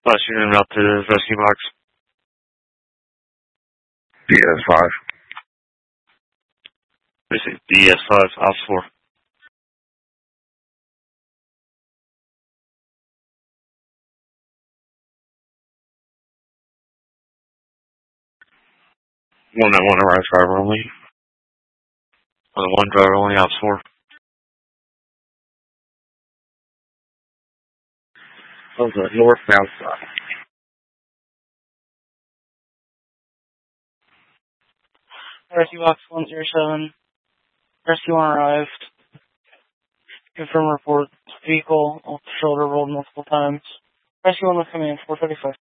Last unit out to the rescue box. DS5. This is DS5, Ops 4. One that one arrives driver only. One driver only, Ops 4. Okay, northbound side. Rescue box 107. Rescue 1 arrived. Confirm report. Vehicle off the shoulder rolled multiple times. Rescue 1 was coming in 435.